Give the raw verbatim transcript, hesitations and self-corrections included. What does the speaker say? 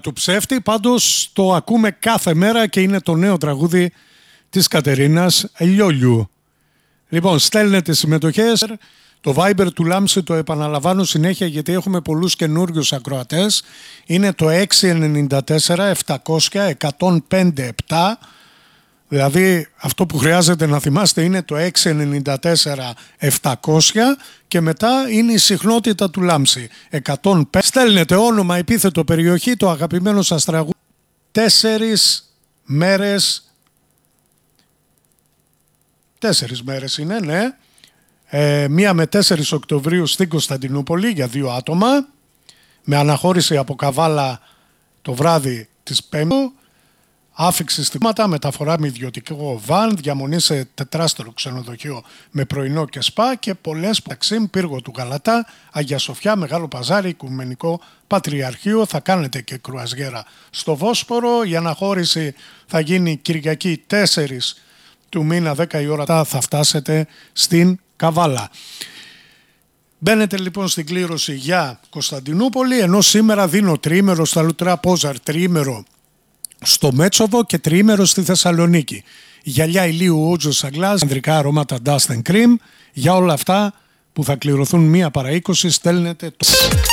του ψεύτη, πάντως το ακούμε κάθε μέρα και είναι το νέο τραγούδι της Κατερίνας Λιόλιου. Λοιπόν, στέλνετε συμμετοχές. Το Viber του Λάμψη το επαναλαμβάνω συνέχεια γιατί έχουμε πολλούς καινούριους ακροατές. Είναι το έξι εννιά τέσσερα επτακόσια εκατόν πέντε επτά. Δηλαδή αυτό που χρειάζεται να θυμάστε είναι το έξι εννιά τέσσερα επτακόσια και μετά είναι η συχνότητα του Λάμψη. εκατόν πέντε. Στέλνετε όνομα, επίθετο, περιοχή, το αγαπημένο σας τραγούδι. Τέσσερις μέρες. Τέσσερις μέρες είναι, ναι. Ε, μία με τέσσερις Οκτωβρίου στην Κωνσταντινούπολη για δύο άτομα. Με αναχώρηση από Καβάλα το βράδυ της Πέμπτου. Άφηξη στήματα, μεταφορά με ιδιωτικό βαν, διαμονή σε τετράστερο ξενοδοχείο με πρωινό και σπα και πολλές Ταξίμ, Πύργο του Γαλατά, Αγία Σοφιά, Μεγάλο Παζάρι, Οικουμενικό Πατριαρχείο. Θα κάνετε και κρουαζιέρα στο Βόσπορο. Η αναχώρηση θα γίνει Κυριακή τέσσερις του μήνα, δέκα η ώρα θα φτάσετε στην Καβάλα. Μπαίνετε λοιπόν στην κλήρωση για Κωνσταντινούπολη, ενώ σήμερα δίνω τριήμερο στα Λουτρά Πόζαρ, τριήμερο στο Μέτσοβο και τριήμερο στη Θεσσαλονίκη. Γυαλιά ηλίου Ούτζος Αγκλάς, ανδρικά αρώματα Dust and Cream. Για όλα αυτά που θα κληρωθούν μία παρά είκοσι στέλνετε το...